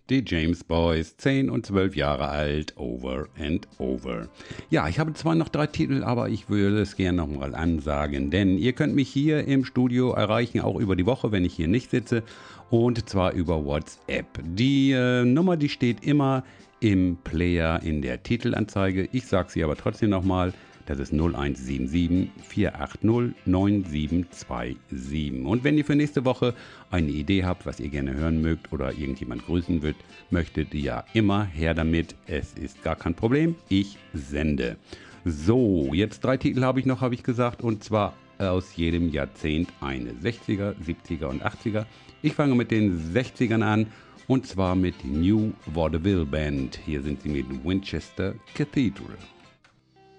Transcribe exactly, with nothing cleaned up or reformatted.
Die James Boys, zehn und zwölf Jahre alt, Over and Over. Ja, ich habe zwar noch drei Titel, aber ich würde es gerne nochmal ansagen, denn ihr könnt mich hier im Studio erreichen, auch über die Woche, wenn ich hier nicht sitze, und zwar über WhatsApp. Die äh, Nummer, die steht immer im Player in der Titelanzeige. Ich sage sie aber trotzdem nochmal. Das ist null eins sieben sieben, vier acht null, neun sieben zwei sieben. Und wenn ihr für nächste Woche eine Idee habt, was ihr gerne hören mögt oder irgendjemand grüßen wird, möchtet ihr ja immer her damit. Es ist gar kein Problem. Ich sende. So, jetzt drei Titel habe ich noch, habe ich gesagt. Und zwar aus jedem Jahrzehnt eine. sechziger, siebziger und achtziger. Ich fange mit den sechzigern an. Und zwar mit New Vaudeville Band. Hier sind sie mit Winchester Cathedral.